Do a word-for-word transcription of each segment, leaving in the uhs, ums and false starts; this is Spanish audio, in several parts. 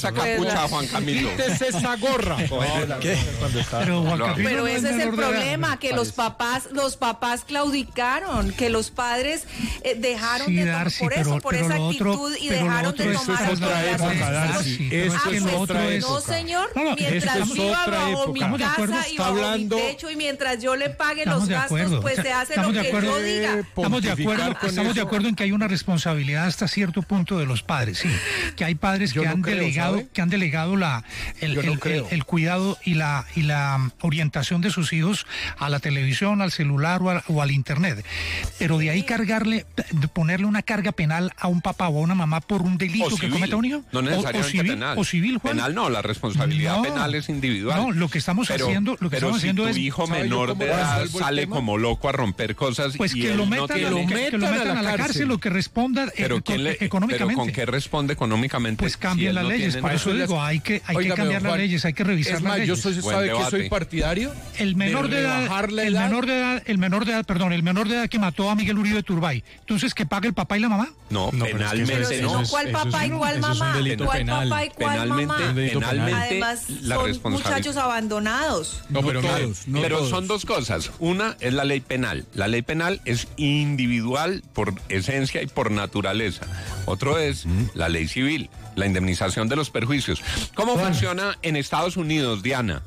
Saca pucha, Juan Camilo. Quítese esa gorra. ¿Qué? Pero, Juan Camilo, Pero no ese es el menor de edad. problema, que los papás, los papás claudicaron, que los padres eh, dejaron Sí, de tomar Darcy, por eso, pero- por pero esa lo otro- actitud y pero lo dejaron otro de es tomar otra autoridad sobre época, sus Darcy. hijos. Eso Ah, es pues, otra no, época. señor, No, no, mientras eso es viva otra bajo época. mi Estamos de acuerdo. casa y Está bajo hablando- mi techo y mientras yo le pague Estamos los de gastos, acuerdo. pues se hace Estamos lo de que acuerdo. yo diga. Estamos de acuerdo, Pontificar con estamos de eso. acuerdo en que hay una responsabilidad hasta cierto punto de los padres, sí, que hay padres Yo que no han creo, delegado, ¿sabe? que han delegado la el, Yo no el- creo. el- el cuidado y la y la orientación de sus hijos a la televisión, al celular o, a- o al internet. Pero de ahí cargarle, de ponerle una carga penal a un papá o a una mamá por un delito O que civil, cometa un hijo. no O- necesariamente o, civil, penal. o civil, Juan. Penal no, la responsabilidad No, penal es individual. No, lo que estamos Pero- haciendo, lo que pero estamos si haciendo tu es hijo ¿sabe yo menor cómo de edad resuelvo el sale tema? como loco a romper cosas pues y que él lo no metan, tiene- que, que lo metan a metan la a la cárcel, cárcel. lo que responda eh, pero, con- ¿quién le- económicamente. pero ¿con qué responde económicamente? Pues si cambien él las no leyes, tiene por nada? eso digo, hay que, hay que Óigame, cambiar don las Juan, leyes, hay que revisar Es las más, yo leyes. soy, Buen ¿sabe que debate. soy partidario? El menor de, edad, rebajar la el edad. menor de edad, el menor de edad, perdón, el menor de edad que mató a Miguel Uribe Turbay. Entonces, ¿que pague el papá y la mamá? No, No, pero es que penalmente Pero eso si es- no. no, eso ¿cuál es- papá eso y es- cuál eso es un mamá? delito ¿Cuál penal. papá y cuál Penalmente, mamá? delito penal. penalmente Además, la son responsabilidad. muchachos abandonados. No, pero todos, todos. no Pero todos. son dos cosas. Una es la ley penal. La ley penal es individual por esencia y por naturaleza. Otro es la ley civil, la indemnización de los perjuicios. ¿Cómo funciona en Estados Unidos, Diana?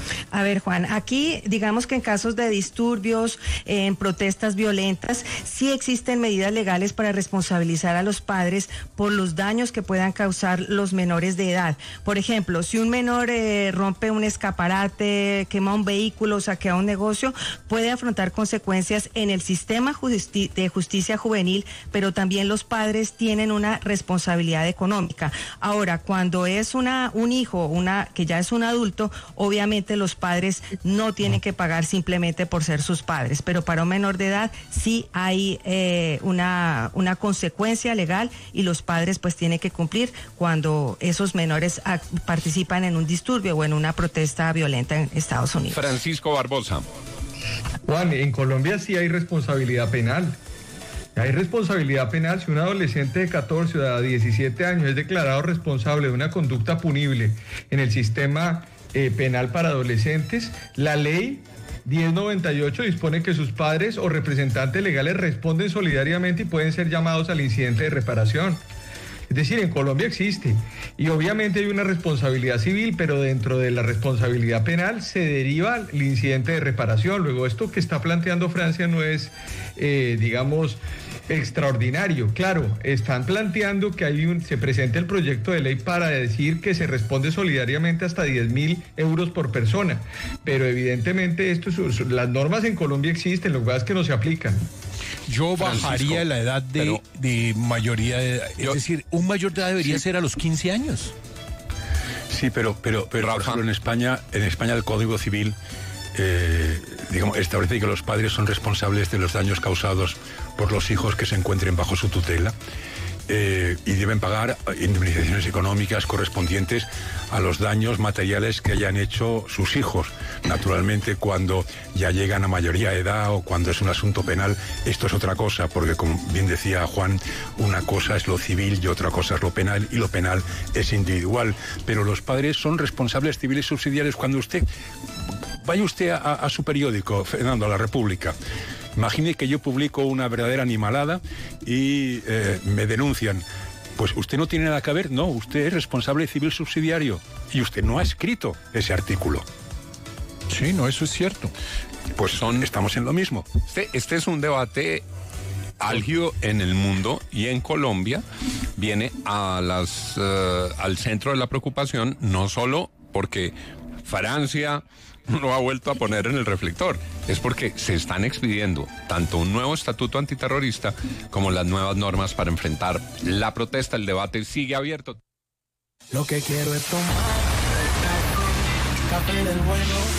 A ver, Juan, aquí digamos que en casos de disturbios, en protestas violentas, sí existen medidas legales para responsabilizar a los padres por los daños que puedan causar los menores de edad. Por ejemplo, si un menor eh, rompe un escaparate, quema un vehículo, saquea un negocio, puede afrontar consecuencias en el sistema justi- de justicia juvenil, pero también los padres tienen una responsabilidad económica. Ahora, cuando es una un hijo, una que ya es un adulto, obviamente los padres no tienen que pagar simplemente por ser sus padres, pero para un menor de edad sí hay eh, una, una consecuencia legal y los padres pues tienen que cumplir cuando esos menores ac- participan en un disturbio o en una protesta violenta en Estados Unidos. Francisco Barbosa. Juan, en Colombia sí hay responsabilidad penal. Hay responsabilidad penal si un adolescente de catorce o de diecisiete años es declarado responsable de una conducta punible en el sistema eh, penal para adolescentes. La ley diez noventa y ocho dispone que sus padres o representantes legales responden solidariamente y pueden ser llamados al incidente de reparación. Es decir, en Colombia existe y obviamente hay una responsabilidad civil, pero dentro de la responsabilidad penal se deriva el incidente de reparación. Luego, esto que está planteando Francia no es, eh, digamos, extraordinario. Claro, están planteando que hay un, se presente el proyecto de ley para decir que se responde solidariamente hasta diez mil euros por persona, pero evidentemente esto es- las normas en Colombia existen, lo que pasa es que no se aplican. Yo Francisco, bajaría la edad de, pero- de mayoría de edad. Es Yo- decir, un mayor de edad debería Sí. ser a los quince años. Sí, pero, pero, pero por Rafa. ejemplo, en España, en España el Código Civil eh, digamos, establece que los padres son responsables de los daños causados por los hijos que se encuentren bajo su tutela eh, y deben pagar indemnizaciones económicas correspondientes a los daños materiales que hayan hecho sus hijos. Naturalmente, cuando ya llegan a mayoría de edad o cuando es un asunto penal, esto es otra cosa, porque como bien decía Juan, una cosa es lo civil y otra cosa es lo penal, y lo penal es individual. Pero los padres son responsables civiles subsidiarios. Cuando usted, vaya usted a, a su periódico, Fernando, a La República, imagine que yo publico una verdadera animalada y eh, me denuncian. Pues usted no tiene nada que ver, no, usted es responsable civil subsidiario y usted no ha escrito ese artículo. Sí, no, eso es cierto. Pues son, estamos en lo mismo. Este, este es un debate álgido en el mundo y en Colombia viene a las, eh, al centro de la preocupación, no solo porque Francia lo ha vuelto a poner en el reflector, es porque se están expidiendo tanto un nuevo estatuto antiterrorista como las nuevas normas para enfrentar la protesta. El debate sigue abierto. Lo que quiero es tomar café, café del bueno.